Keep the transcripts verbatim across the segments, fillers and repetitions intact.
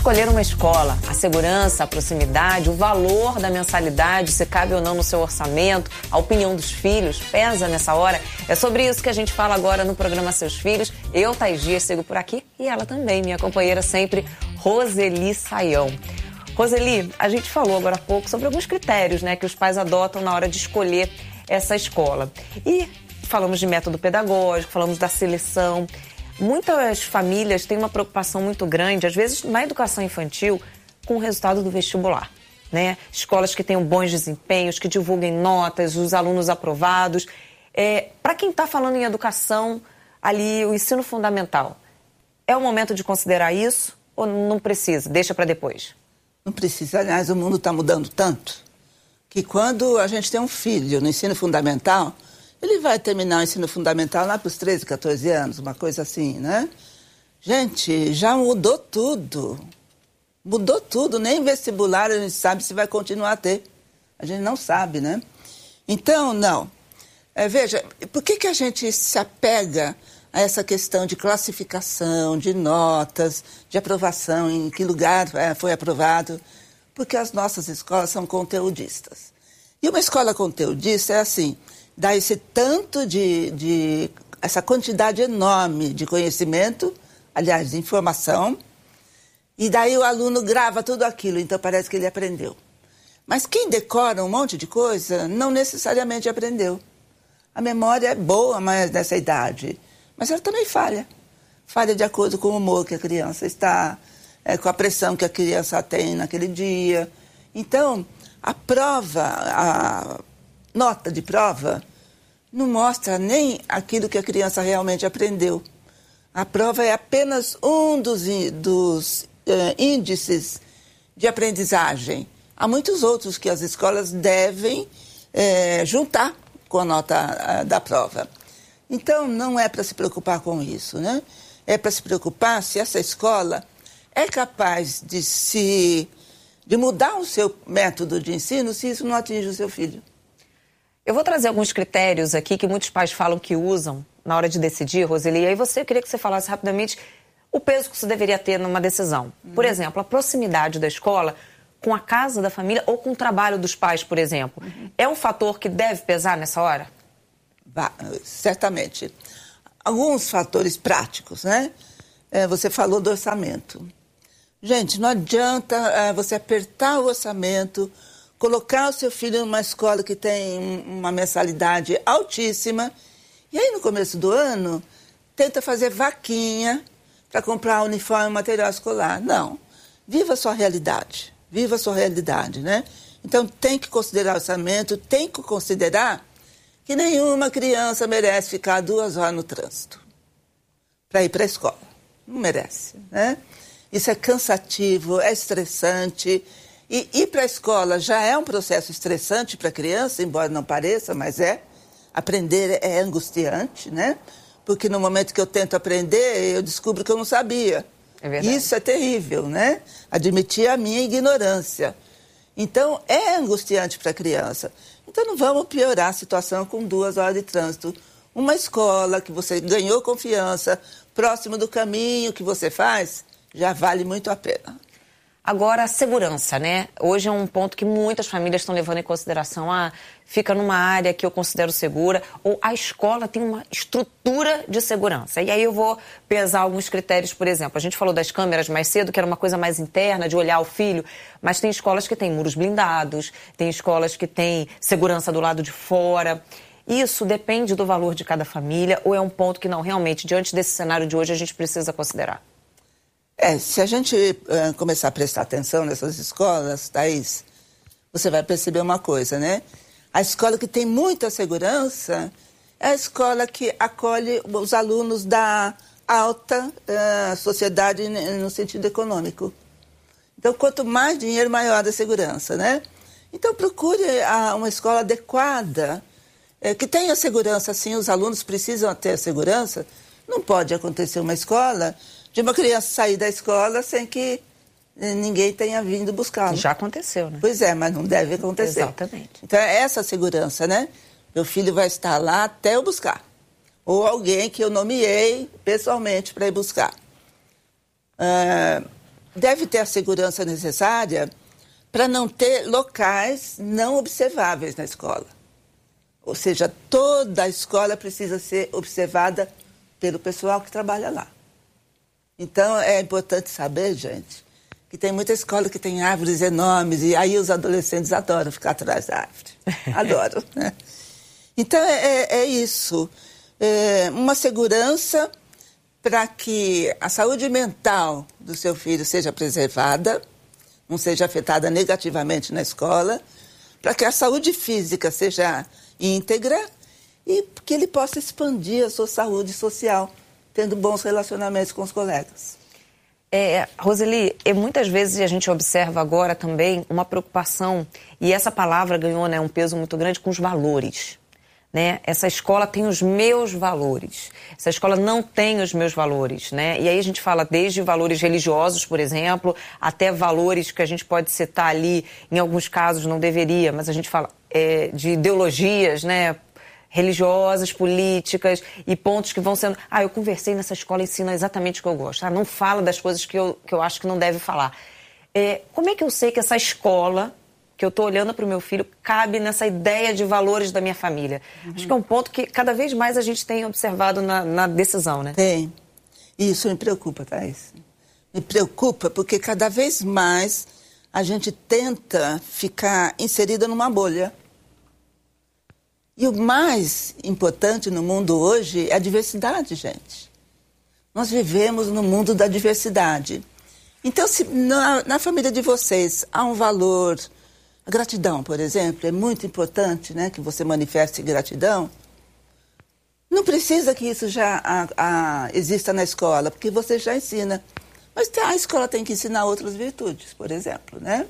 escolher uma escola, a segurança, a proximidade, o valor da mensalidade, se cabe ou não no seu orçamento, a opinião dos filhos, pesa nessa hora? É sobre isso que a gente fala agora no programa Seus Filhos. Eu, Thaís Dias, sigo por aqui e ela também, minha companheira sempre, Roseli Saião. Roseli, a gente falou agora há pouco sobre alguns critérios, né, que os pais adotam na hora de escolher essa escola. E falamos de método pedagógico, falamos da seleção. Muitas famílias têm uma preocupação muito grande, às vezes na educação infantil, com o resultado do vestibular, né? Escolas que tenham bons desempenhos, que divulguem notas, os alunos aprovados. É, para quem está falando em educação, ali o ensino fundamental, é o momento de considerar isso ou não precisa? Deixa para depois? Não precisa. Aliás, o mundo está mudando tanto que quando a gente tem um filho no ensino fundamental, ele vai terminar o ensino fundamental lá para os treze, quatorze anos, uma coisa assim, né? Gente, já mudou tudo. Mudou tudo. Nem vestibular a gente sabe se vai continuar a ter. A gente não sabe, né? Então, não. É, veja, por que que a gente se apega a essa questão de classificação, de notas, de aprovação, em que lugar é, foi aprovado? Porque as nossas escolas são conteudistas. E uma escola conteudista é assim, dá esse tanto de, de... essa quantidade enorme de conhecimento, aliás, de informação, e daí o aluno grava tudo aquilo, então parece que ele aprendeu. Mas quem decora um monte de coisa, não necessariamente aprendeu. A memória é boa, mas nessa idade, mas ela também falha. Falha de acordo com o humor que a criança está, é, com a pressão que a criança tem naquele dia. Então, a prova, a nota de prova não mostra nem aquilo que a criança realmente aprendeu. A prova é apenas um dos, dos uh, índices de aprendizagem. Há muitos outros que as escolas devem uh, juntar com a nota uh, da prova. Então, não é para se preocupar com isso, né? É para se preocupar se essa escola é capaz de, se, de mudar o seu método de ensino se isso não atinge o seu filho. Eu vou trazer alguns critérios aqui que muitos pais falam que usam na hora de decidir, Roseli. E aí você, eu queria que você falasse rapidamente o peso que você deveria ter numa decisão. Uhum. Por exemplo, a proximidade da escola com a casa da família ou com o trabalho dos pais, por exemplo. Uhum. É um fator que deve pesar nessa hora? Bah, certamente. Alguns fatores práticos, né? É, você falou do orçamento. Gente, não adianta é, você apertar o orçamento, colocar o seu filho numa escola que tem uma mensalidade altíssima, e aí no começo do ano, tenta fazer vaquinha para comprar uniforme e material escolar. Não. Viva a sua realidade. Viva a sua realidade, né? Então tem que considerar o orçamento, tem que considerar que nenhuma criança merece ficar duas horas no trânsito para ir para a escola. Não merece, né? Isso é cansativo, é estressante. E ir para a escola já é um processo estressante para a criança, embora não pareça, mas é. Aprender é angustiante, né? Porque no momento que eu tento aprender, eu descubro que eu não sabia. É verdade. Isso é terrível, né? Admitir a minha ignorância. Então, é angustiante para a criança. Então, não vamos piorar a situação com duas horas de trânsito. Uma escola que você ganhou confiança, próximo do caminho que você faz, já vale muito a pena. Agora, a segurança, né? Hoje é um ponto que muitas famílias estão levando em consideração. Ah, fica numa área que eu considero segura, ou a escola tem uma estrutura de segurança. E aí eu vou pesar alguns critérios, por exemplo. A gente falou das câmeras mais cedo, que era uma coisa mais interna, de olhar o filho, mas tem escolas que têm muros blindados, tem escolas que têm segurança do lado de fora. Isso depende do valor de cada família, ou é um ponto que não, realmente, diante desse cenário de hoje, a gente precisa considerar? É, se a gente uh, começar a prestar atenção nessas escolas, Thaís, você vai perceber uma coisa, né? A escola que tem muita segurança é a escola que acolhe os alunos da alta uh, sociedade no sentido econômico. Então, quanto mais dinheiro, maior a segurança, né? Então, procure a, uma escola adequada, é, que tenha segurança, sim, os alunos precisam ter segurança. Não pode acontecer uma escola de uma criança sair da escola sem que ninguém tenha vindo buscá-lo. Já aconteceu, né? Pois é, mas não deve acontecer. Exatamente. Então, é essa segurança, né? Meu filho vai estar lá até eu buscar. Ou alguém que eu nomeei pessoalmente para ir buscar. Uh, deve ter a segurança necessária para não ter locais não observáveis na escola. Ou seja, toda a escola precisa ser observada pelo pessoal que trabalha lá. Então, é importante saber, gente, que tem muita escola que tem árvores enormes e aí os adolescentes adoram ficar atrás da árvore. Adoram, né? Então, é, é isso. É uma segurança para que a saúde mental do seu filho seja preservada, não seja afetada negativamente na escola, para que a saúde física seja íntegra e que ele possa expandir a sua saúde social, tendo bons relacionamentos com os colegas. É, Roseli, e muitas vezes a gente observa agora também uma preocupação, e essa palavra ganhou, né, um peso muito grande com os valores. Né? Essa escola tem os meus valores, essa escola não tem os meus valores, né? E aí a gente fala desde valores religiosos, por exemplo, até valores que a gente pode citar ali, em alguns casos não deveria, mas a gente fala é, de ideologias, né? Religiosas, políticas e pontos que vão sendo... Ah, eu conversei nessa escola, ensina exatamente o que eu gosto. Ah, não fala das coisas que eu, que eu acho que não deve falar. É, como é que eu sei que essa escola... que eu estou olhando para o meu filho, cabe nessa ideia de valores da minha família? Uhum. Acho que é um ponto que cada vez mais a gente tem observado na, na decisão, né? Tem. Isso me preocupa, Thaís. Me preocupa porque cada vez mais a gente tenta ficar inserida numa bolha. E o mais importante no mundo hoje é a diversidade, gente. Nós vivemos no mundo da diversidade. Então, se na, na família de vocês há um valor... A gratidão, por exemplo, é muito importante, né, que você manifeste gratidão. Não precisa que isso já a, a, exista na escola, porque você já ensina. Mas a escola tem que ensinar outras virtudes, por exemplo, né?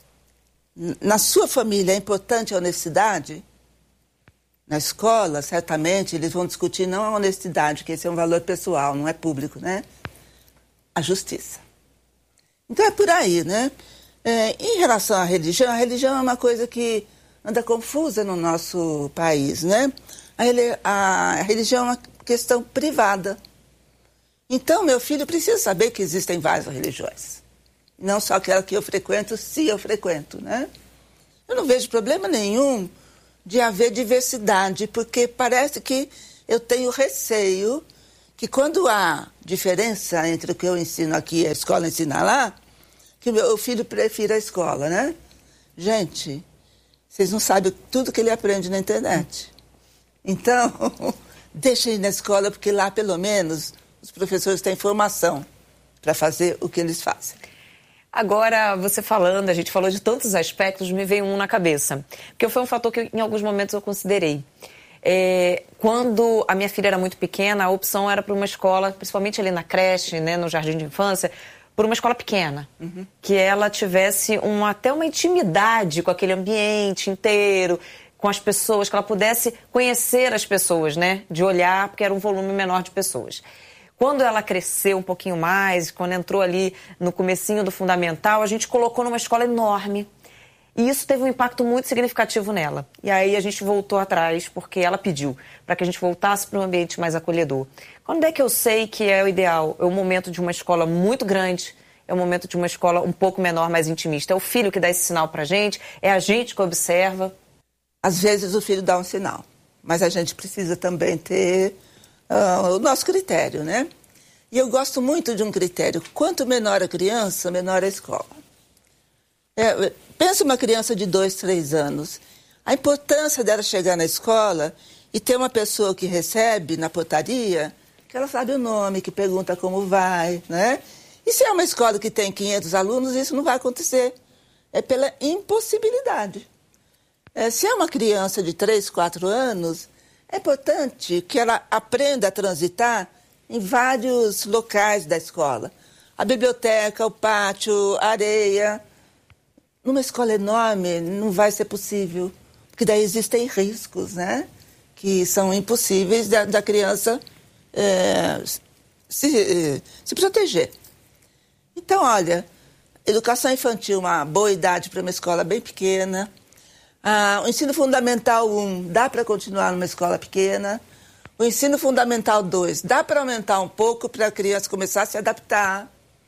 Na sua família é importante a honestidade? Na escola, certamente, eles vão discutir não a honestidade, que esse é um valor pessoal, não é público, né? A justiça. Então é por aí, né? É, em relação à religião, a religião é uma coisa que anda confusa no nosso país, né? A, a, a religião é uma questão privada. Então, meu filho precisa saber que existem várias religiões. Não só aquela que eu frequento, se eu frequento, né? Eu não vejo problema nenhum de haver diversidade, porque parece que eu tenho receio que quando há diferença entre o que eu ensino aqui e a escola ensina lá, que o meu filho prefira a escola, né? Gente, vocês não sabem tudo que ele aprende na internet. Então, deixem ir na escola, porque lá, pelo menos, os professores têm formação para fazer o que eles fazem. Agora, você falando, a gente falou de tantos aspectos, me veio um na cabeça. Porque foi um fator que em alguns momentos eu considerei. É, quando a minha filha era muito pequena, a opção era para uma escola, principalmente ali na creche, né, no jardim de infância, por uma escola pequena, uhum. que ela tivesse uma, até uma intimidade com aquele ambiente inteiro, com as pessoas, que ela pudesse conhecer as pessoas, né? De olhar, porque era um volume menor de pessoas. Quando ela cresceu um pouquinho mais, quando entrou ali no comecinho do fundamental, a gente colocou numa escola enorme. E isso teve um impacto muito significativo nela. E aí a gente voltou atrás, porque ela pediu para que a gente voltasse para um ambiente mais acolhedor. Quando é que eu sei que é o ideal? É o momento de uma escola muito grande, é o momento de uma escola um pouco menor, mais intimista. É o filho que dá esse sinal para a gente, é a gente que observa. Às vezes o filho dá um sinal, mas a gente precisa também ter uh, o nosso critério, né? E eu gosto muito de um critério. Quanto menor a criança, menor a escola. É, pensa uma criança de dois, três anos. A importância dela chegar na escola e ter uma pessoa que recebe na portaria, que ela sabe o nome, que pergunta como vai, né? E se é uma escola que tem quinhentos alunos, isso não vai acontecer. É pela impossibilidade. É, se é uma criança de três, quatro anos, é importante que ela aprenda a transitar em vários locais da escola. A biblioteca, o pátio, a areia. Numa escola enorme não vai ser possível, porque daí existem riscos, né? Que são impossíveis da, da criança é, se, se proteger. Então, olha, educação infantil é uma boa idade para uma escola bem pequena. Ah, o ensino fundamental um dá para continuar numa escola pequena. O ensino fundamental dois dá para aumentar um pouco para a criança começar a se adaptar.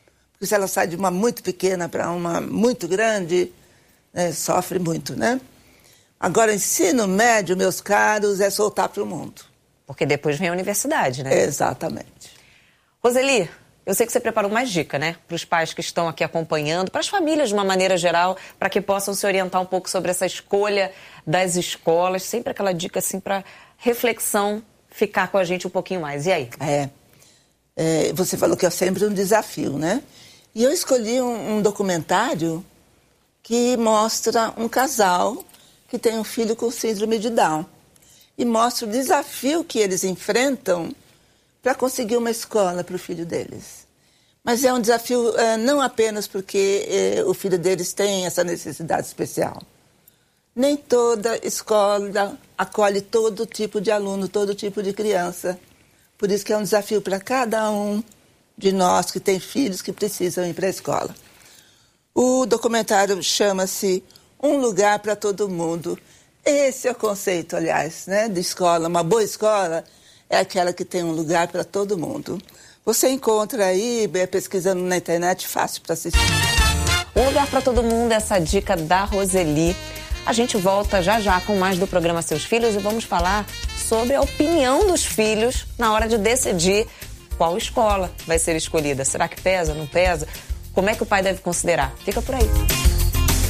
Porque se ela sai de uma muito pequena para uma muito grande, né, sofre muito, né? Agora, ensino médio, meus caros, é soltar para o mundo. Porque depois vem a universidade, né? Exatamente. Roseli, eu sei que você preparou mais dica, né? Para os pais que estão aqui acompanhando, para as famílias de uma maneira geral, para que possam se orientar um pouco sobre essa escolha das escolas. Sempre aquela dica, assim, para reflexão, ficar com a gente um pouquinho mais. E aí? É. é você falou que é sempre um desafio, né? E eu escolhi um, um documentário que mostra um casal que tem um filho com síndrome de Down. E mostra o desafio que eles enfrentam para conseguir uma escola para o filho deles. Mas é um desafio é, não apenas porque é, o filho deles tem essa necessidade especial. Nem toda escola acolhe todo tipo de aluno, todo tipo de criança. Por isso que é um desafio para cada um de nós que tem filhos que precisam ir para a escola. O documentário chama-se Um Lugar para Todo Mundo. Esse é o conceito, aliás, né, de escola. Uma boa escola é aquela que tem um lugar para todo mundo. Você encontra aí, pesquisando na internet, fácil para assistir. Um Lugar para Todo Mundo, essa dica da Roseli. A gente volta já já com mais do programa Seus Filhos e vamos falar sobre a opinião dos filhos na hora de decidir qual escola vai ser escolhida. Será que pesa, não pesa? Como é que o pai deve considerar? Fica por aí.